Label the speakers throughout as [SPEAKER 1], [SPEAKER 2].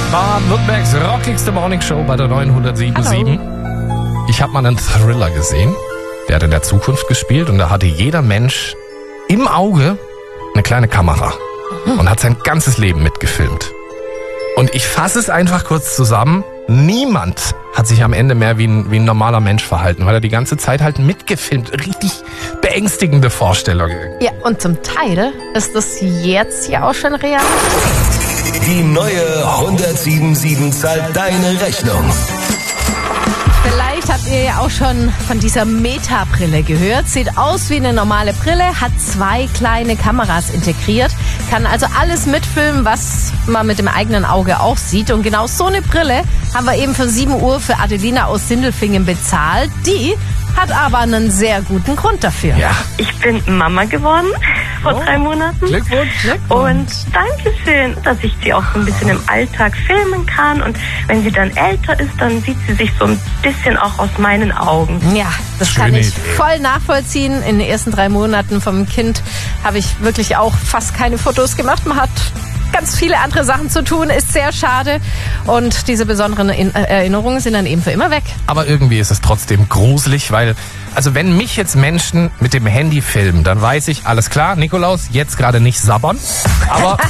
[SPEAKER 1] Baden-Württembergs rockigste Morningshow bei der 907.7. Ich habe mal einen Thriller gesehen, der hat in der Zukunft gespielt und da hatte jeder Mensch im Auge eine kleine Kamera und hat sein ganzes Leben mitgefilmt. Und ich fasse es einfach kurz zusammen, niemand hat sich am Ende mehr wie ein normaler Mensch verhalten, weil er die ganze Zeit halt mitgefilmt. Richtig beängstigende Vorstellung.
[SPEAKER 2] Ja, und zum Teil ist das jetzt ja auch schon real.
[SPEAKER 3] Die neue 107.7 zahlt deine Rechnung.
[SPEAKER 2] Vielleicht habt ihr ja auch schon von dieser Meta-Brille gehört. Sieht aus wie eine normale Brille, hat 2 kleine Kameras integriert, kann also alles mitfilmen, was man mit dem eigenen Auge auch sieht. Und genau so eine Brille haben wir eben für 7 Uhr für Adelina aus Sindelfingen bezahlt. Die hat aber einen sehr guten Grund dafür.
[SPEAKER 1] Ja.
[SPEAKER 4] Ich bin Mama geworden vor 3 Monaten.
[SPEAKER 1] Glückwunsch.
[SPEAKER 4] Und Dankeschön, dass ich sie auch so ein bisschen im Alltag filmen kann. Und wenn sie dann älter ist, dann sieht sie sich so ein bisschen auch aus meinen Augen.
[SPEAKER 2] Ja, das
[SPEAKER 1] Schöne
[SPEAKER 2] kann ich
[SPEAKER 1] Idee.
[SPEAKER 2] voll nachvollziehen. In den ersten 3 Monaten vom Kind habe ich wirklich auch fast keine Fotos gemacht. Man hat ganz viele andere Sachen zu tun, ist sehr schade. Und diese besonderen Erinnerungen sind dann eben für immer weg.
[SPEAKER 1] Aber irgendwie ist es trotzdem gruselig, weil, also wenn mich jetzt Menschen mit dem Handy filmen, dann weiß ich, alles klar, Nikolaus, jetzt gerade nicht sabbern. Aber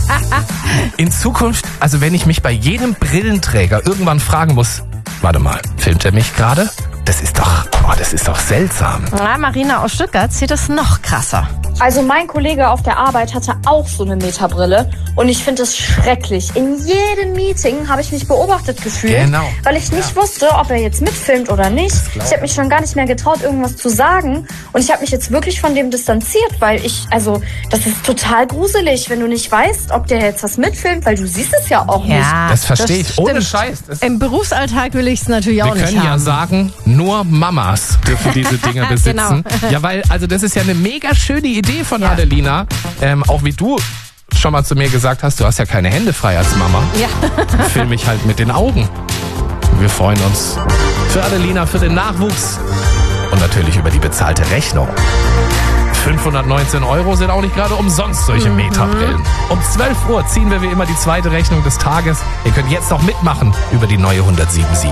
[SPEAKER 1] in Zukunft, also wenn ich mich bei jedem Brillenträger irgendwann fragen muss, warte mal, filmt er mich gerade? Das ist doch seltsam.
[SPEAKER 2] Ja, Marina aus Stuttgart sieht es noch krasser.
[SPEAKER 5] Also mein Kollege auf der Arbeit hatte auch so eine Meta-Brille und ich finde es schrecklich. In jedem Meeting habe ich mich beobachtet gefühlt,
[SPEAKER 1] Genau.
[SPEAKER 5] weil ich nicht wusste, ob er jetzt mitfilmt oder nicht. Ich habe mich schon gar nicht mehr getraut, irgendwas zu sagen und ich habe mich jetzt wirklich von dem distanziert, weil das ist total gruselig, wenn du nicht weißt, ob der jetzt was mitfilmt, weil du siehst es ja auch nicht.
[SPEAKER 1] Das verstehe ich. Ohne
[SPEAKER 2] stimmt.
[SPEAKER 1] Scheiß.
[SPEAKER 2] Im Berufsalltag will ich es natürlich auch
[SPEAKER 1] Wir
[SPEAKER 2] nicht
[SPEAKER 1] können ja
[SPEAKER 2] haben.
[SPEAKER 1] sagen, nur Mamas dürfen diese Dinge besitzen.
[SPEAKER 2] Genau.
[SPEAKER 1] Ja, weil, also das ist ja eine mega schöne Idee von Adelina. Auch wie du schon mal zu mir gesagt hast, du hast ja keine Hände frei als Mama.
[SPEAKER 2] Ja.
[SPEAKER 1] Film ich halt mit den Augen. Wir freuen uns für Adelina, für den Nachwuchs und natürlich über die bezahlte Rechnung. 519 € sind auch nicht gerade umsonst solche Meta-Brillen. Um 12 Uhr ziehen wir wie immer die zweite Rechnung des Tages. Ihr könnt jetzt noch mitmachen über die neue 107.7.